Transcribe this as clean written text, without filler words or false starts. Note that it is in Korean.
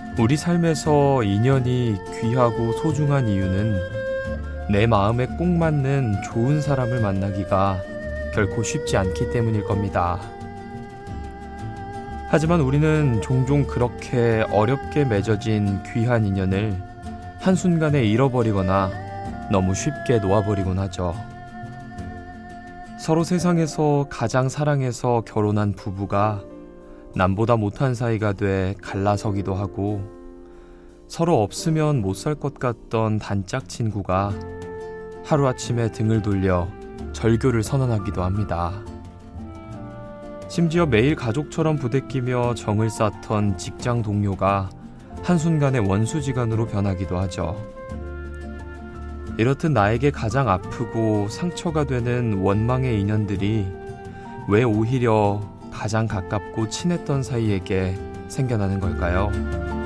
우리 삶에서 인연이 귀하고 소중한 이유는 내 마음에 꼭 맞는 좋은 사람을 만나기가 결코 쉽지 않기 때문일 겁니다. 하지만 우리는 종종 그렇게 어렵게 맺어진 귀한 인연을 한순간에 잃어버리거나 너무 쉽게 놓아버리곤 하죠. 서로 세상에서 가장 사랑해서 결혼한 부부가 남보다 못한 사이가 돼 갈라서기도 하고, 서로 없으면 못 살 것 같던 단짝 친구가 하루아침에 등을 돌려 절교를 선언하기도 합니다. 심지어 매일 가족처럼 부대끼며 정을 쌓던 직장 동료가 한순간에 원수지간으로 변하기도 하죠. 이렇듯 나에게 가장 아프고 상처가 되는 원망의 인연들이 왜 오히려 가장 가깝고 친했던 사이에게 생겨나는 걸까요?